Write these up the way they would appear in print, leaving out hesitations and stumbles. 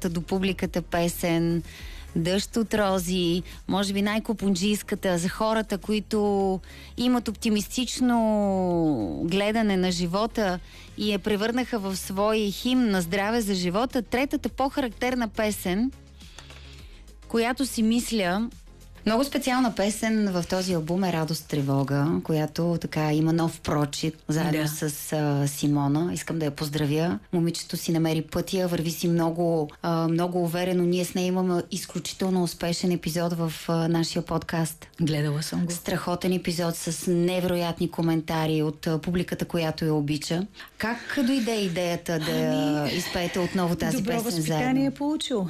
хората до публиката песен, Дъжд от рози, може би най-копунджийската за хората, които имат оптимистично гледане на живота и я превърнаха в свой химн на здраве за живота. Третата по-характерна песен, която си мисля, много специална песен в този албум е Радост, тревога, която така има нов прочит, заедно с Симона. Искам да я поздравя. Момичето си намери пътя, върви си много уверено. Ние с нея имаме изключително успешен епизод в нашия подкаст. Гледала съм го. Страхотен епизод с невероятни коментари от публиката, която я обича. Как дойде идеята да изпеете отново тази песен заедно? Добро възпитание е получил.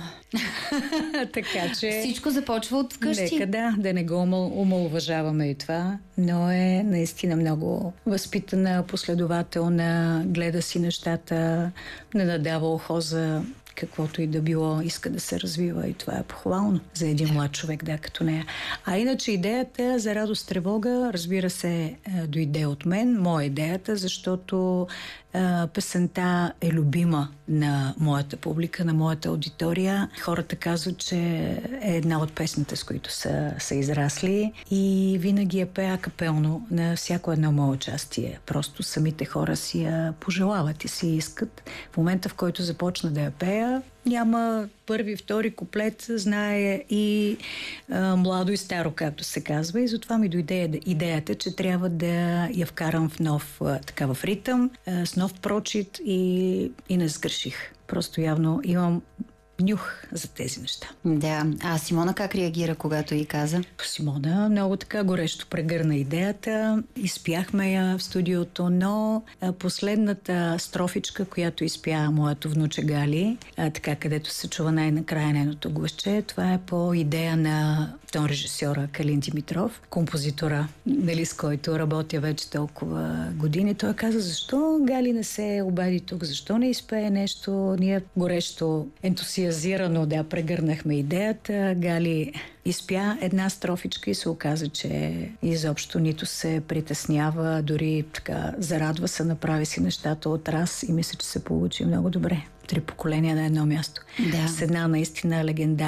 Така че... Всичко започва от вкъщи. Да не го омалуважаваме и това, но е наистина много възпитана, последователна, гледа си нещата, не надава ухо за каквото и да било, иска да се развива и това е похвално за един млад човек, като нея. А иначе идеята за Радост, тревога, разбира се, дойде от мен, моя идеята, защото песента е любима на моята публика, на моята аудитория. Хората казват, че е една от песните, с които са израсли и винаги я пея капелно на всяко едно мое участие. Просто самите хора си я пожелават и си искат. В момента, в който започна да я пея, няма първи, втори куплет, знае и младо и старо, както се казва. И затова ми дойде идеята, че трябва да я вкарам в нов в ритъм, с нов прочит и не сгреших. Просто явно имам нюх за тези неща. Да. А Симона как реагира, когато й каза? Симона много така горещо прегърна идеята. Изпяхме я в студиото, но последната строфичка, която изпя моето внуче Гали, така където се чува най-накрая нейното гласче, това е по идея на тон режисьора Калин Димитров, композитора, с който работя вече толкова години. Той каза, защо Гали не се обади тук, защо не изпее нещо. Ние горещо ентусиазирано прегърнахме идеята. Гали изпя една строфичка и се оказа, че изобщо нито се притеснява, дори така зарадва се, направи си нещата от раз и мисля, че се получи много добре. 3 поколения на едно място. Да. С една наистина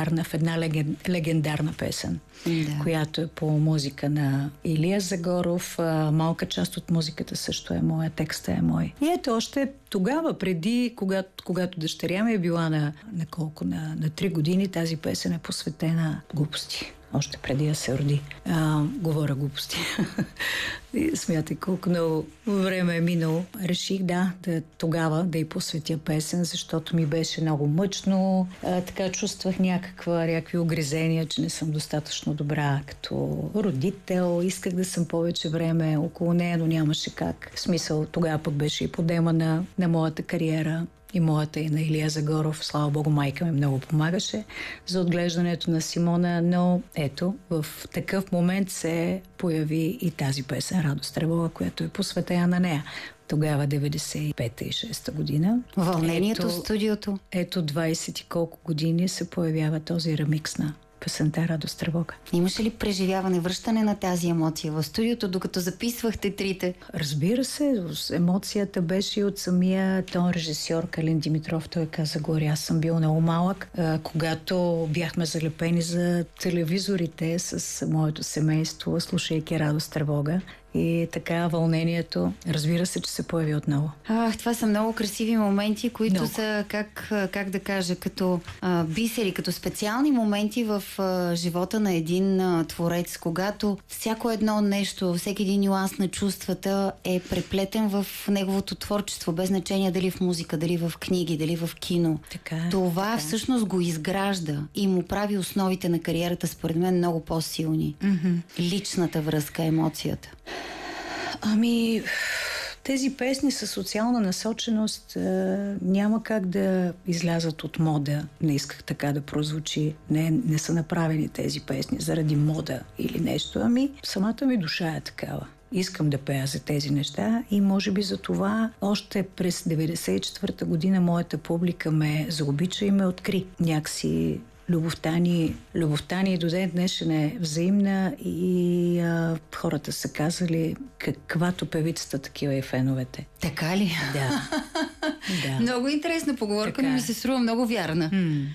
легендарна песен, която е по музика на Илия Загоров. Малка част от музиката също е моя, текста е мой. И ето още тогава, преди, когато дъщеря ми е била на 3 години, тази песен е посветена глупости. Още преди да се роди. Говоря глупости. Смятай колко много време е минало. Реших тогава да й посветя песен, защото ми беше много мъчно. Така чувствах някакви огризения, че не съм достатъчно добра като родител. Исках да съм повече време около нея, но нямаше как. В смисъл, тогава пък беше и подема на моята кариера. И моята, и на Илия Загоров. Слава Богу, майка ми много помагаше за отглеждането на Симона, но ето, в такъв момент се появи и тази песен Радост, тревога, която е посветена на нея. Тогава 95-та и 6-та година. Вълнението в студиото. Ето 20 и колко години се появява този ремикс на песента Радост, тревога. Имаше ли преживяване, връщане на тази емоция в студиото, докато записвахте трите? Разбира се, емоцията беше и от самия тон режисьор Калин Димитров. Той каза, аз съм бил много малък, когато бяхме залепени за телевизорите с моето семейство, слушайки Радост, тревога. И така вълнението, разбира се, че се появи отново. Това са много красиви моменти, които са, как да кажа, като бисери, като специални моменти в живота на един творец, когато всяко едно нещо, всеки един нюанс на чувствата е преплетен в неговото творчество, без значение дали в музика, дали в книги, дали в кино. Това всъщност го изгражда и му прави основите на кариерата, според мен, много по-силни. Личната връзка, емоцията. Тези песни със социална насоченост няма как да излязат от мода. Не исках така да прозвучи. Не са направени тези песни заради мода или нещо. Самата ми душа е такава. Искам да пея за тези неща и може би за това още през 94-та година моята публика ме заобича и ме откри. Някакси любовта ни до ден днешен е взаимна и хората са казали, каквато певицата, такива и феновете. Така ли? Да. Много интересна поговорка, но ми се струва много вярна.